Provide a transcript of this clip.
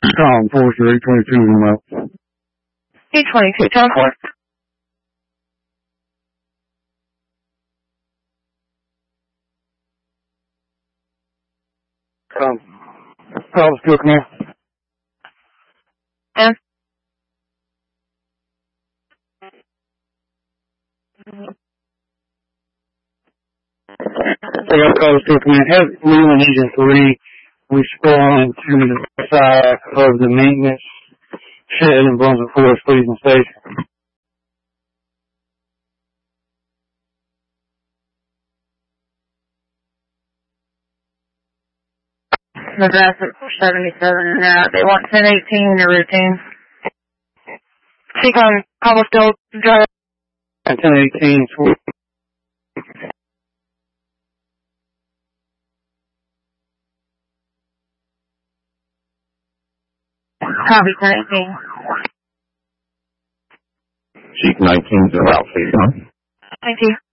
Tom, Forester 822 remote. 822, 10-4. Call still come here. And? I got a call still come in. Have Leland Engine 3 respond to the side of the maintenance shed in Brunswick Forest, please, and station. Nebraska 77, they want 1018 in their routine. Speak on Cobblestone Drive. 1018, sweet. Copy 1018. Chief 19's about, please, huh? Thank you.